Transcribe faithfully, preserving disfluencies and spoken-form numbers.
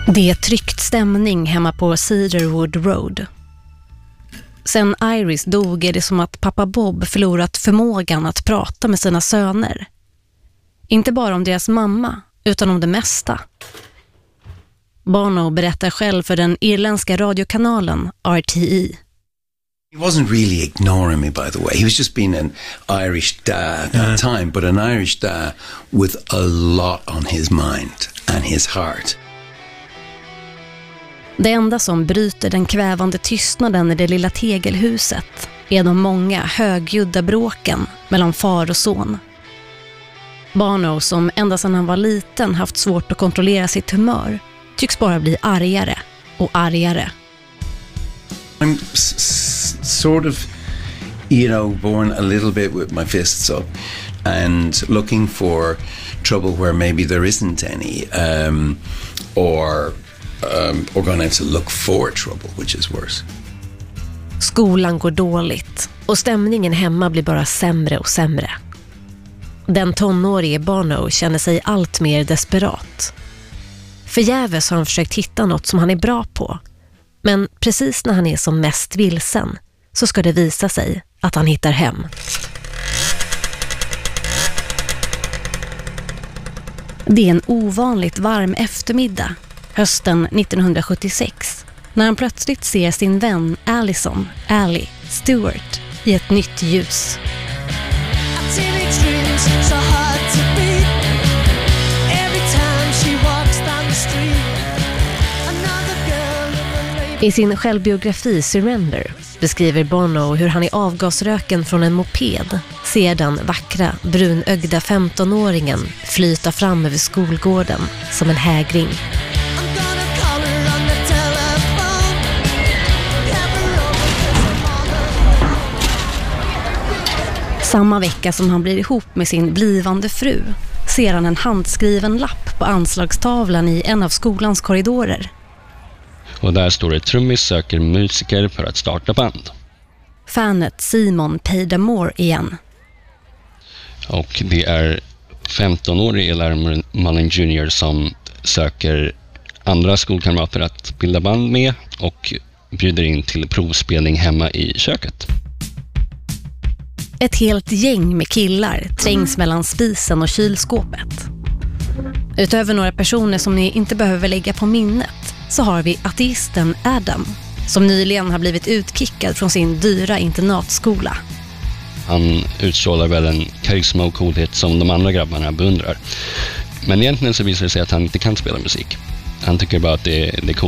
Det är tryckt stämning hemma på Cedarwood Road. Sen Iris dog är det som att pappa Bob förlorat förmågan att prata med sina söner. Inte bara om deras mamma, utan om det mesta. Bono berättar själv för den irländska radiokanalen R T E. He wasn't really ignoring me, by the way. He was just being an Irish dad at that time, but an Irish dad with a lot on his mind and his heart. Det enda som bryter den kvävande tystnaden i det lilla tegelhuset är de många högljudda bråken mellan far och son. Bono, som ända sedan han var liten haft svårt att kontrollera sitt humör, tycks bara bli argare och argare. I'm s- s- sort of, you know, born a little bit with my fists up and looking for trouble where maybe there isn't any, um, or um, or going to have to look for trouble, which is worse. Skolan går dåligt och stämningen hemma blir bara sämre och sämre. Den tonårige Bono känner sig allt mer desperat. Förgäves har han försökt hitta något som han är bra på. Men precis när han är som mest vilsen så ska det visa sig att han hittar hem. Det är en ovanligt varm eftermiddag, hösten nittonhundrasjuttiosex, när han plötsligt ser sin vän Allison, Allie, Stewart i ett nytt ljus. I sin självbiografi Surrender beskriver Bono hur han i avgasröken från en moped ser den vackra, brunögda femtonåringen flyta fram över skolgården som en hägring. Samma vecka som han blir ihop med sin blivande fru ser han en handskriven lapp på anslagstavlan i en av skolans korridorer. Och där står det: trummis söker musiker för att starta band. Fanet Simon Paydamore igen. Och det är femtonårig Eli Manning junior som söker andra skolkamrater att bilda band med och bjuder in till provspelning hemma i köket. Ett helt gäng med killar trängs mellan spisen och kylskåpet. Utöver några personer som ni inte behöver lägga på minnet så har vi ateisten Adam, som nyligen har blivit utkickad från sin dyra internatskola. Han utstrålar väl en karisma och coolhet som de andra grabbarna beundrar. Men egentligen så visar det sig att han inte kan spela musik. Han tycker bara att det, det är coolt.